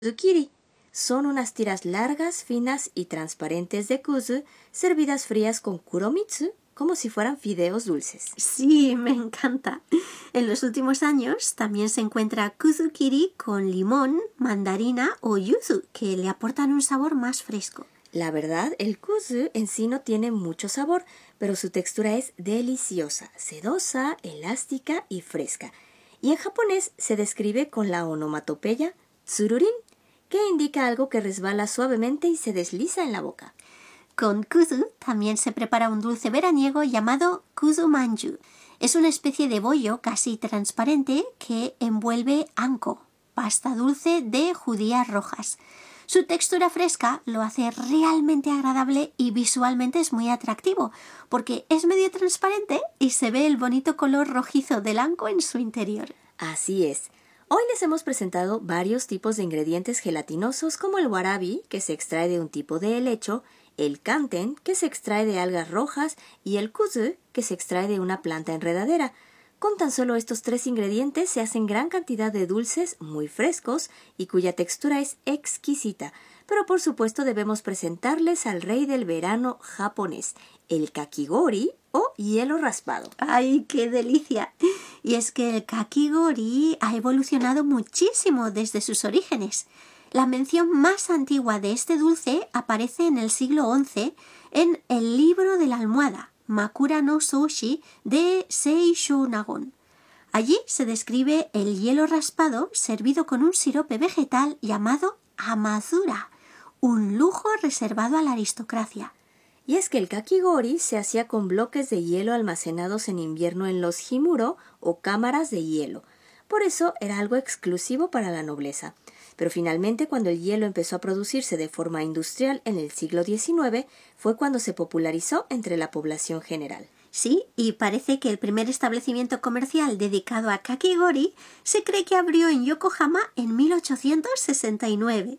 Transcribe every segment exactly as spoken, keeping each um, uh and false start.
Kuzukiri. Son unas tiras largas, finas y transparentes de kuzu servidas frías con kuromitsu, como si fueran fideos dulces. Sí, me encanta. En los últimos años también se encuentra kuzukiri con limón, mandarina o yuzu, que le aportan un sabor más fresco. La verdad, el kuzu en sí no tiene mucho sabor, pero su textura es deliciosa, sedosa, elástica y fresca. Y en japonés se describe con la onomatopeya tsururin, que indica algo que resbala suavemente y se desliza en la boca. Con kuzu también se prepara un dulce veraniego llamado kuzu manju. Es una especie de bollo casi transparente que envuelve anko, pasta dulce de judías rojas. Su textura fresca lo hace realmente agradable y visualmente es muy atractivo, porque es medio transparente y se ve el bonito color rojizo del anko en su interior. Así es. Hoy les hemos presentado varios tipos de ingredientes gelatinosos como el warabi, que se extrae de un tipo de helecho, el kanten, que se extrae de algas rojas, y el kuzu, que se extrae de una planta enredadera. Con tan solo estos tres ingredientes se hacen gran cantidad de dulces muy frescos y cuya textura es exquisita. Pero por supuesto debemos presentarles al rey del verano japonés, el kakigori o hielo raspado. ¡Ay, qué delicia! Y es que el kakigori ha evolucionado muchísimo desde sus orígenes. La mención más antigua de este dulce aparece en el siglo once en el libro de la almohada, Makura no Soushi, de Seishō Nagon. Allí se describe el hielo raspado servido con un sirope vegetal llamado amazura, un lujo reservado a la aristocracia. Y es que el kakigori se hacía con bloques de hielo almacenados en invierno en los himuro o cámaras de hielo. Por eso era algo exclusivo para la nobleza. Pero finalmente, cuando el hielo empezó a producirse de forma industrial en el siglo diecinueve, fue cuando se popularizó entre la población general. Sí, y parece que el primer establecimiento comercial dedicado a kakigori se cree que abrió en Yokohama en mil ochocientos sesenta y nueve.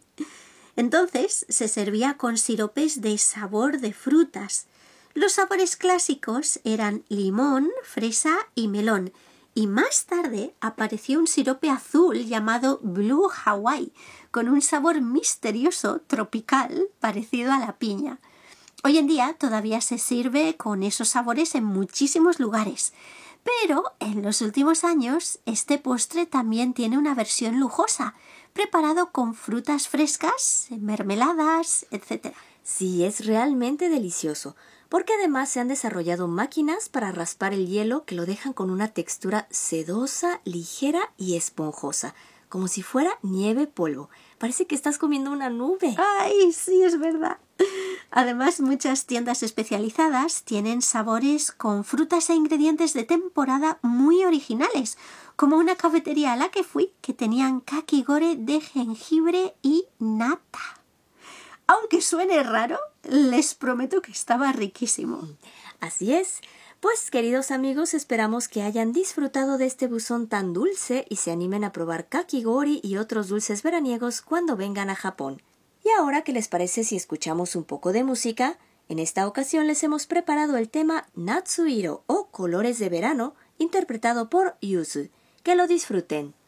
Entonces se servía con siropes de sabor de frutas. Los sabores clásicos eran limón, fresa y melón. Y más tarde apareció un sirope azul llamado Blue Hawaii, con un sabor misterioso tropical parecido a la piña. Hoy en día todavía se sirve con esos sabores en muchísimos lugares, pero en los últimos años este postre también tiene una versión lujosa, preparado con frutas frescas, mermeladas, etcétera. Sí, es realmente delicioso, porque además se han desarrollado máquinas para raspar el hielo que lo dejan con una textura sedosa, ligera y esponjosa, como si fuera nieve polvo. Parece que estás comiendo una nube. ¡Ay, sí, es verdad! Además, muchas tiendas especializadas tienen sabores con frutas e ingredientes de temporada muy originales, como una cafetería a la que fui que tenían kakigori de jengibre y nata. Aunque suene raro, les prometo que estaba riquísimo. Así es. Pues, queridos amigos, esperamos que hayan disfrutado de este buzón tan dulce y se animen a probar kakigori y otros dulces veraniegos cuando vengan a Japón. Y ahora, ¿qué les parece si escuchamos un poco de música? En esta ocasión les hemos preparado el tema Natsuhiro o Colores de Verano, interpretado por Yuzu. Que lo disfruten.